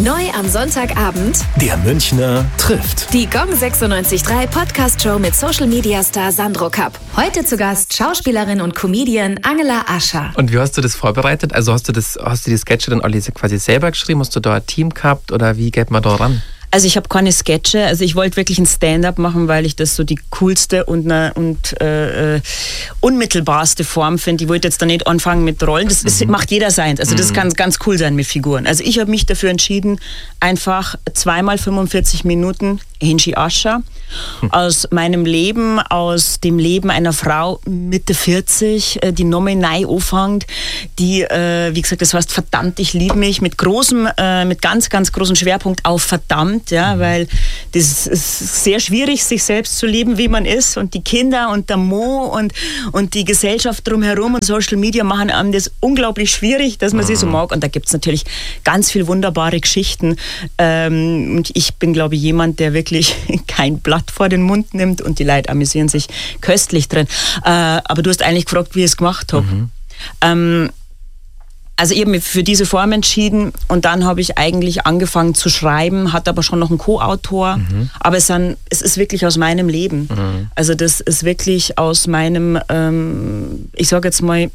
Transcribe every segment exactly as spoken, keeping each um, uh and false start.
Neu am Sonntagabend. Der Münchner trifft. Die Gong sechsundneunzig Komma drei Podcast-Show mit Social-Media-Star Sandro Kapp. Heute zu Gast Schauspielerin und Comedian Angela Ascher. Und wie hast du das vorbereitet? Also hast du das, hast du die Sketche dann alle quasi selber geschrieben? Hast du da ein Team gehabt oder wie geht man da ran? Also ich habe keine Sketche, also ich wollte wirklich ein Stand-up machen, weil ich das so die coolste und, ne, und äh, unmittelbarste Form finde. Ich wollte jetzt da nicht anfangen mit Rollen, das ist, mhm. macht jeder seins, also das mhm. kann ganz cool sein mit Figuren. Also ich habe mich dafür entschieden, einfach zweimal fünfundvierzig Minuten Henshi Ascher mhm. aus meinem Leben, aus dem Leben einer Frau Mitte vierzig, die nochmal neu anfängt, die, äh, wie gesagt, das heißt verdammt, ich liebe mich, mit großem, äh, mit ganz, ganz großem Schwerpunkt auf verdammt, ja, mhm. weil das ist sehr schwierig, sich selbst zu lieben, wie man ist, und die Kinder und der Mo und, und die Gesellschaft drumherum und Social Media machen einem das unglaublich schwierig, dass man mhm. sie so mag, und da gibt es natürlich ganz viel wunderbare Geschichten, ähm, und ich bin, glaube ich, jemand, der wirklich kein Blatt vor den Mund nimmt, und die Leute amüsieren sich köstlich drin. Äh, aber du hast eigentlich gefragt, wie ich es gemacht habe. Mhm. Ähm, also ich habe mich für diese Form entschieden, und dann habe ich eigentlich angefangen zu schreiben, hatte aber schon noch einen Co-Autor, mhm. aber es, sind, es ist wirklich aus meinem Leben. Mhm. Also das ist wirklich aus meinem, ähm, ich sage jetzt mal,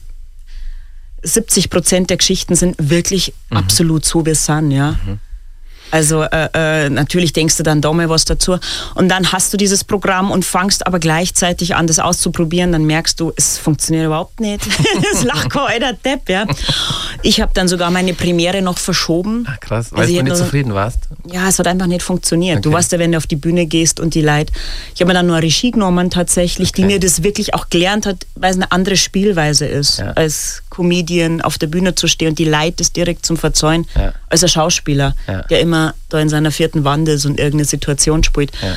siebzig Prozent der Geschichten sind wirklich mhm. absolut so, wie es sind, ja. Mhm. Also äh, äh, natürlich denkst du dann da mal was dazu, und dann hast du dieses Programm und fangst aber gleichzeitig an, das auszuprobieren, dann merkst du, es funktioniert überhaupt nicht. Das lacht kein alter Depp, ja. Ich habe dann sogar meine Premiere noch verschoben. Ach, krass, weil also du nicht nur, zufrieden warst? Ja, es hat einfach nicht funktioniert. Okay. Du weißt ja, wenn du auf die Bühne gehst und die Leute, ich habe mir dann nur eine Regie genommen tatsächlich, okay. die mir das wirklich auch gelernt hat, weil es eine andere Spielweise ist, ja. als Comedian auf der Bühne zu stehen und die Leute das direkt zum Verzeihen, ja. als ein Schauspieler, ja. der immer da in seiner vierten Wand ist und irgendeine Situation spielt. Ja.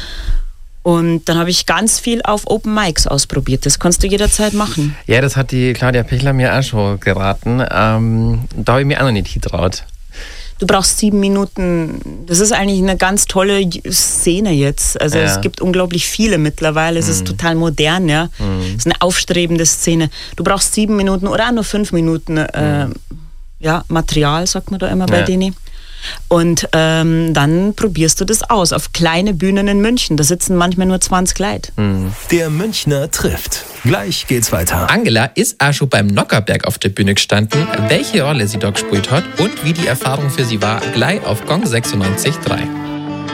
Und dann habe ich ganz viel auf Open Mics ausprobiert. Das kannst du jederzeit machen. Ja, das hat die Claudia Pichler mir auch schon geraten. Ähm, da habe ich mir auch noch nicht getraut. Du brauchst sieben Minuten. Das ist eigentlich eine ganz tolle Szene jetzt. Also ja. es gibt unglaublich viele mittlerweile. Es mm. ist total modern, ja. Mm. Es ist eine aufstrebende Szene. Du brauchst sieben Minuten oder auch nur fünf Minuten äh, mm. ja, Material, sagt man da immer bei ja. denen. Und ähm, dann probierst du das aus auf kleine Bühnen in München. Da sitzen manchmal nur zwanzig Leute. Mhm. Der Münchner trifft. Gleich geht's weiter. Angela ist auch schon beim Nockerberg auf der Bühne gestanden. Welche Rolle sie da gespielt hat und wie die Erfahrung für sie war, gleich auf Gong sechsundneunzig Komma drei.